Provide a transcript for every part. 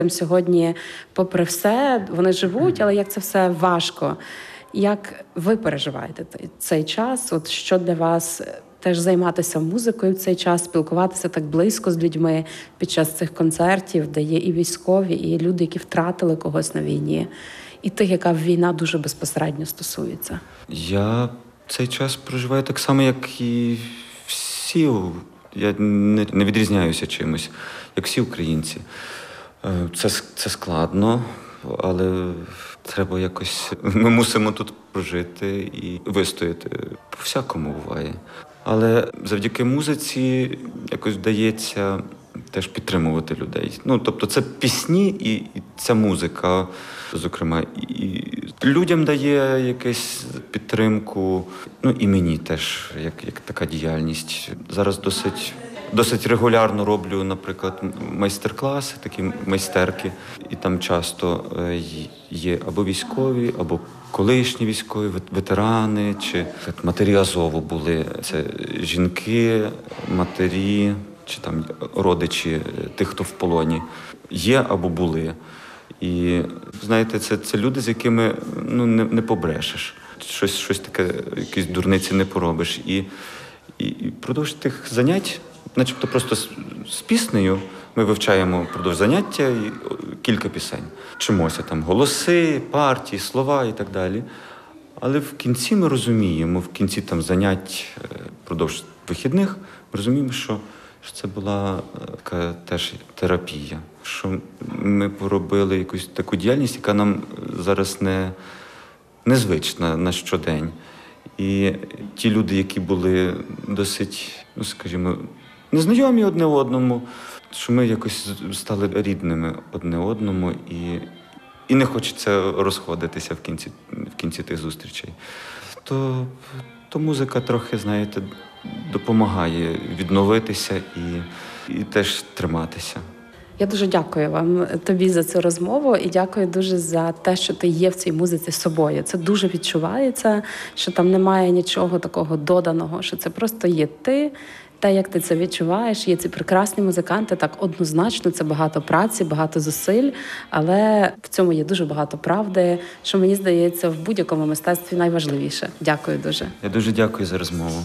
Сьогодні, попри все, вони живуть, але як це все важко. Як ви переживаєте цей час? От що для вас теж займатися музикою в цей час, спілкуватися так близько з людьми під час цих концертів, де є і військові, і люди, які втратили когось на війні, і тих, яка війна дуже безпосередньо стосується? Я цей час проживаю так само, як і всі. Я не відрізняюся чимось, як всі українці. Це складно, але треба якось... Ми мусимо тут прожити і вистояти. По-всякому буває. Але завдяки музиці якось вдається теж підтримувати людей. Тобто це пісні і ця музика, зокрема, і людям дає якусь підтримку, і мені теж, як така діяльність. Зараз досить регулярно роблю, наприклад, майстер-класи, такі майстерки, і там часто є або військові, або колишні військові, ветерани, чи матері Азову були. Це жінки, матері, чи там родичі тих, хто в полоні. Є або були. І, знаєте, це люди, з якими не побрешеш. Щось таке, якісь дурниці не поробиш. І впродовж тих занять, начебто просто з піснею, ми вивчаємо впродовж заняття кілька пісень. Вчимося там голоси, партії, слова і так далі. Але в кінці ми розуміємо, в кінці там занять впродовж вихідних, ми розуміємо, що це була така теж терапія. Що ми поробили якусь таку діяльність, яка нам зараз незвична на щодень. І ті люди, які були досить, скажімо, незнайомі одне одному, що ми якось стали рідними одне одному, і не хочеться розходитися в кінці тих зустрічей. То музика трохи, знаєте, допомагає відновитися і теж триматися. Я дуже дякую вам, тобі за цю розмову, і дякую дуже за те, що ти є в цій музиці собою. Це дуже відчувається, що там немає нічого такого доданого, що це просто є ти, те, як ти це відчуваєш. Є ці прекрасні музиканти, так однозначно, це багато праці, багато зусиль, але в цьому є дуже багато правди, що, мені здається, в будь-якому мистецтві найважливіше. Дякую дуже. Я дуже дякую за розмову.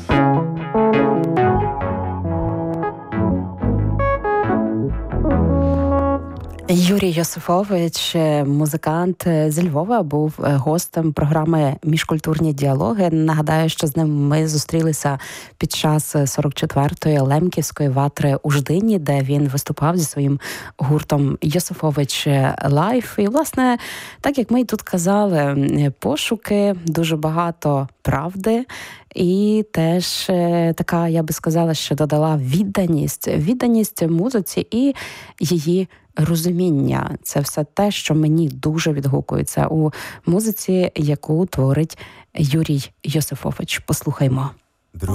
Юрій Йосифович, музикант зі Львова, був гостем програми «Міжкультурні діалоги». Нагадаю, що з ним ми зустрілися під час 44-ї Лемківської ватри у Ждині, де він виступав зі своїм гуртом «Йосифович Лайф». І, власне, так як ми і тут казали, пошуки, дуже багато правди і теж така, я би сказала, що додала відданість музиці і її розуміння. Це все те, що мені дуже відгукується у музиці, яку творить Юрій Йосифович. Послухаймо.